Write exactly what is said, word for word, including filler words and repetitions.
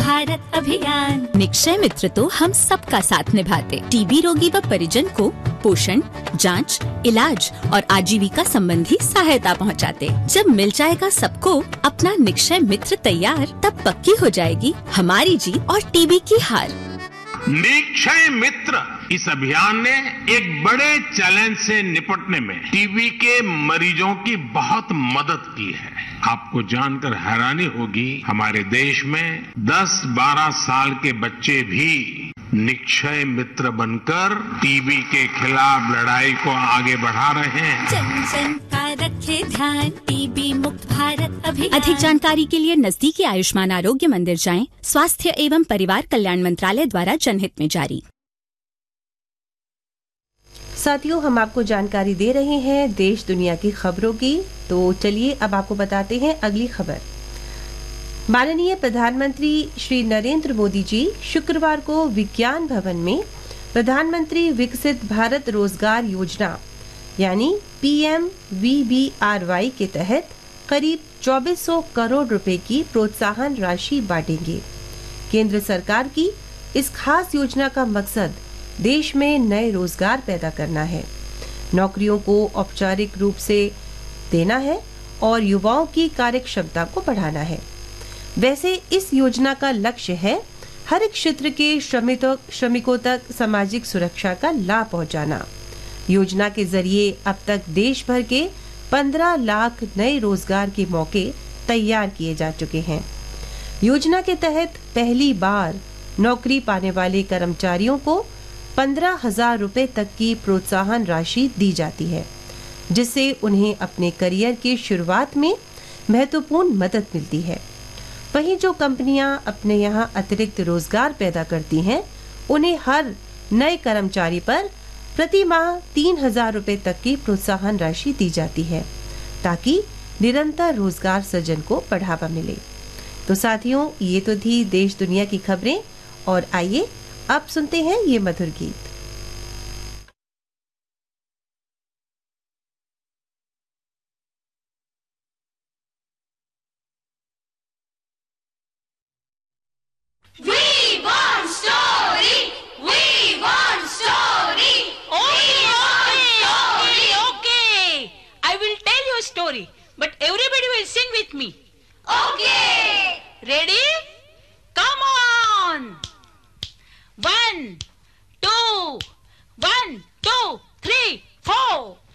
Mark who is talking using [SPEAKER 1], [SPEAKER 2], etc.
[SPEAKER 1] भारत अभियान। निक्षय मित्र तो हम सबका साथ निभाते, टीबी रोगी व परिजन को पोषण, जांच, इलाज और आजीविका संबंधी सहायता पहुंचाते। जब मिल जाएगा सबको अपना निक्षय मित्र तैयार, तब पक्की हो जाएगी हमारी जीत और टीबी की हार।
[SPEAKER 2] निक्षय मित्र इस अभियान ने एक बड़े चैलेंज से निपटने में टीबी के मरीजों की बहुत मदद की है। आपको जानकर हैरानी होगी, हमारे देश में दस बारह साल के बच्चे भी निक्षय मित्र बनकर टीबी के खिलाफ लड़ाई को आगे बढ़ा रहे हैं।
[SPEAKER 1] जन जन का रखे ध्यान, टीबी मुक्त भारत अभियान। अधिक जानकारी के लिए नजदीकी आयुष्मान आरोग्य मंदिर जाएं। स्वास्थ्य एवं परिवार कल्याण मंत्रालय द्वारा जनहित में जारी।
[SPEAKER 3] साथियों, हम आपको जानकारी दे रहे हैं देश दुनिया की खबरों की। तो चलिए अब आपको बताते हैं अगली खबर। माननीय प्रधानमंत्री श्री नरेंद्र मोदी जी शुक्रवार को विज्ञान भवन में प्रधानमंत्री विकसित भारत रोजगार योजना यानी P M we B R Y के तहत करीब चौबीस सौ करोड़ रुपए की प्रोत्साहन राशि बांटेंगे। केंद्र सरकार की इस खास योजना का मकसद देश में नए रोजगार पैदा करना है, नौकरियों को औपचारिक रूप से देना है और युवाओं की कार्यक्षमता को बढ़ाना है। वैसे इस योजना का लक्ष्य है हर एक क्षेत्र के श्रमिकों श्रमिकों तक सामाजिक सुरक्षा का लाभ पहुंचाना। योजना के जरिए अब तक देश भर के पंद्रह लाख नए रोजगार के मौके तैयार किए जा चुके हैं। योजना के तहत पहली बार नौकरी पाने वाले कर्मचारियों को पंद्रह हजार रुपए तक की प्रोत्साहन राशि दी जाती है, जिससे उन्हें अपने करियर की शुरुआत में महत्वपूर्ण मदद मिलती है। वहीं जो कंपनियां अपने यहां अतिरिक्त रोजगार पैदा करती हैं, उन्हें हर नए कर्मचारी पर प्रति माह तीन हजार रुपए तक की प्रोत्साहन राशि दी जाती है, ताकि निरंतर रोजगार सृजन को बढ़ावा मिले। तो साथियों, ये तो थी देश दुनिया की खबरें, और आइए अब सुनते हैं ये मधुर गीत।
[SPEAKER 4] Story, but everybody will sing with me. Okay. Ready? Come on. One, two, one, two, three, four.